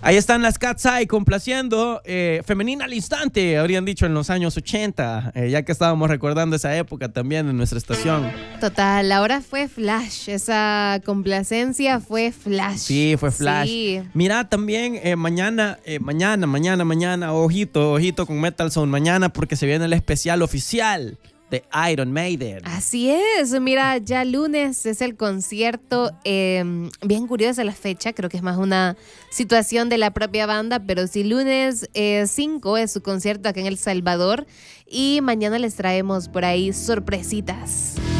Ahí están las Cat's Eye complaciendo, femenina al instante, habrían dicho en los años 80, ya que estábamos recordando esa época también en nuestra estación. Total, ahora fue flash, esa complacencia fue flash. Sí, fue flash. Sí. Mira, también mañana, ojito con Metal Zone mañana, porque se viene el especial oficial de Iron Maiden. Así es, mira, ya lunes es el concierto, bien curiosa la fecha, creo que es más una situación de la propia banda, pero sí, lunes 5 es su concierto acá en El Salvador y mañana les traemos por ahí sorpresitas.